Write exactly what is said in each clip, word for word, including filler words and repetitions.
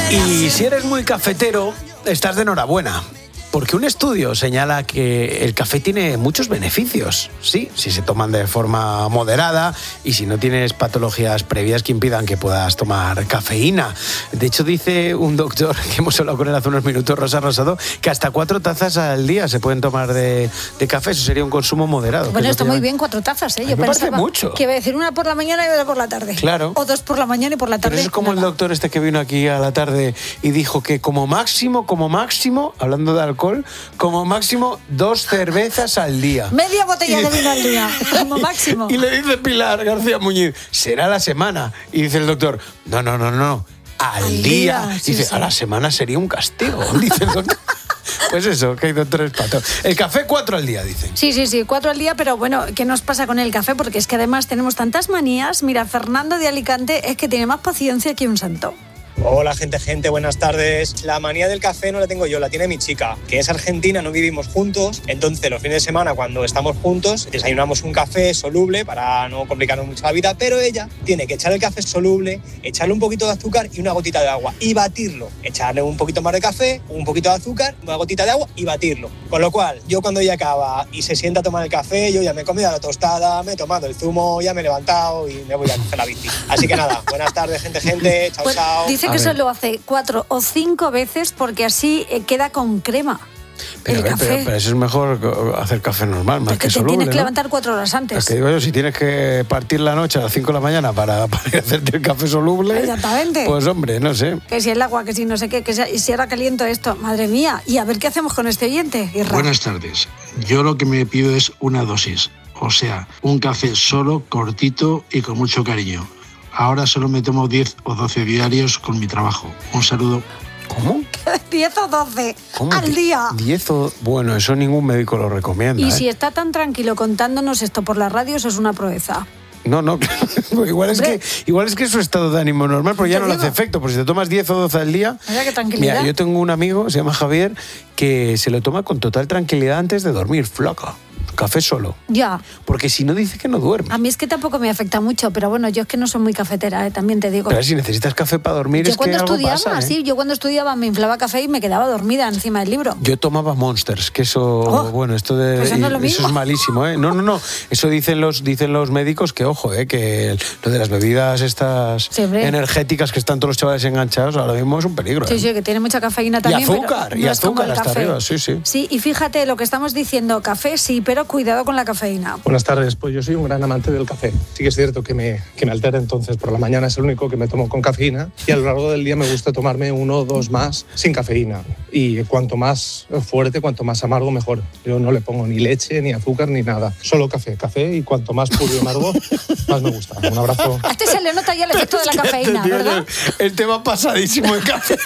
Y si eres muy cafetero, estás de enhorabuena. Porque un estudio señala que el café tiene muchos beneficios, sí, si se toman de forma moderada y si no tienes patologías previas que impidan que puedas tomar cafeína. De hecho, dice un doctor, que hemos hablado con él hace unos minutos, Rosa Rosado, que hasta cuatro tazas al día se pueden tomar de, de café. Eso sería un consumo moderado. Bueno, está muy bien, cuatro tazas, ¿eh? Yo me pensaba parece mucho. Que iba a decir una por la mañana y otra por la tarde. Claro. O dos por la mañana y por la tarde. Pero eso es como nada. El doctor este que vino aquí a la tarde y dijo que como máximo, como máximo, hablando de alcohol, como máximo dos cervezas al día. Media botella y, de vino al día, como máximo. Y le dice Pilar García Muñiz, será la semana. Y dice el doctor, no, no, no, no, al, al día. día. Sí, dice, sí. A la semana sería un castigo, dice el doctor. Pues eso, que hay doctores patos. El café, cuatro al día, dicen. Sí, sí, sí, cuatro al día, pero bueno, ¿qué nos pasa con el café? Porque es que además tenemos tantas manías. Mira, Fernando de Alicante es que tiene más paciencia que un santo. Hola gente, gente, buenas tardes. La manía del café no la tengo yo, la tiene mi chica, que es argentina, no vivimos juntos. Entonces los fines de semana cuando estamos juntos desayunamos un café soluble para no complicarnos mucho la vida, pero ella tiene que echar el café soluble, echarle un poquito de azúcar y una gotita de agua y batirlo. Echarle un poquito más de café, un poquito de azúcar, una gotita de agua y batirlo. Con lo cual, yo cuando ella acaba y se sienta a tomar el café, yo ya me he comido la tostada, me he tomado el zumo, ya me he levantado y me voy a coger la bici. Así que nada, buenas tardes gente, gente, chao, pues, chao. Dice que eso lo hace cuatro o cinco veces porque así eh, queda con crema. Pero, el ver, café. Pero, pero eso es mejor hacer café normal, más porque que te soluble, tienes que ¿no? levantar cuatro horas antes. Es que digo yo, si tienes que partir la noche a las cinco de la mañana para, para hacerte el café soluble, exactamente. Pues hombre, no sé. Que si el agua, que si no sé qué, que si, si ahora caliento esto, madre mía. Y a ver qué hacemos con este oyente. Irra. Buenas tardes. Yo lo que me pido es una dosis, o sea, un café solo, cortito y con mucho cariño. Ahora solo me tomo diez o doce diarios con mi trabajo. Un saludo. ¿Cómo? diez o doce ¿Cómo? al día. diez o... Bueno, eso ningún médico lo recomienda. Y ¿eh? si está tan tranquilo contándonos esto por la radio, eso es una proeza. No, no, igual es, que, igual es que es su estado de ánimo normal, pero ya no le hace efecto, porque si te tomas diez o doce al día... Mira qué tranquilidad. Mira, yo tengo un amigo, se llama Javier, que se lo toma con total tranquilidad antes de dormir, flaca. Café solo. Ya. Porque si no dice que no duerme. A mí es que tampoco me afecta mucho, pero bueno, yo es que no soy muy cafetera, ¿eh? También te digo. Pero si necesitas café para dormir yo es que cuando algo estudiaba, pasa, ¿eh? sí, yo cuando estudiaba me inflaba café y me quedaba dormida encima del libro. Yo tomaba Monsters, que eso, oh, bueno, esto de pues eso, no es, lo mismo. eso es malísimo, ¿eh? No, no, no, eso dicen los dicen los médicos que ojo, ¿eh? Que lo de las bebidas estas sí, energéticas que están todos los chavales enganchados ahora mismo es un peligro. Sí, ¿eh? sí, que tiene mucha cafeína también. Y azúcar, pero y no azúcar hasta café. arriba, sí, sí. Sí, y fíjate lo que estamos diciendo, café sí, pero cuidado con la cafeína. Buenas tardes, pues yo soy un gran amante del café. Sí que es cierto que me, que me altera, entonces por la mañana es el único que me tomo con cafeína y a lo largo del día me gusta tomarme uno o dos más sin cafeína. Y cuanto más fuerte, cuanto más amargo, mejor. Yo no le pongo ni leche, ni azúcar, ni nada. Solo café, café y cuanto más puro y amargo, más me gusta. Un abrazo. A este se le nota ya el efecto de la cafeína, tío, ¿verdad? El tema pasadísimo de café.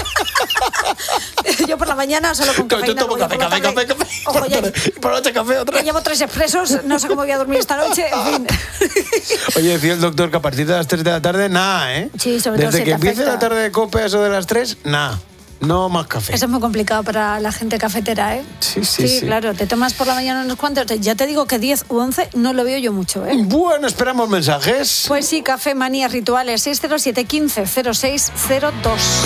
Yo por la mañana solo con cafeína. Yo tomo café, café, café, café. Ojo, ya, y por la noche café otra. Ya llevo tres expresos, no sé cómo voy a dormir esta noche, en fin. Oye, decía el doctor que a partir de las tres de la tarde, nada, ¿eh? Sí, sobre todo Desde si que te empiece afecta. la tarde de cope, eso de las tres, nada. No más café. Eso es muy complicado para la gente cafetera, ¿eh? Sí, sí, sí. Sí, claro, te tomas por la mañana unos cuantos. Ya te digo que diez u once no lo veo yo mucho, ¿eh? Bueno, esperamos mensajes. Pues sí, café, manías, rituales, seis cero siete, quince, cero seis cero dos.